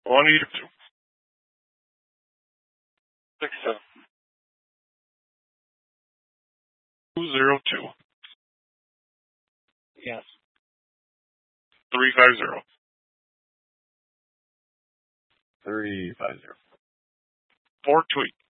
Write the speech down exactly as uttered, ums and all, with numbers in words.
One either two. Six seven. Two zero two. Yes. Three five zero. Three five zero. Four tweet.